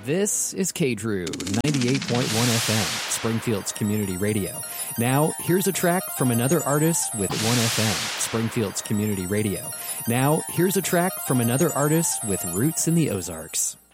This is KDRU 98.1 FM, Springfield's community radio. Now, here's a track from another artist with 1FM, Springfield's community radio. Now, here's a track from another artist with roots in the Ozarks.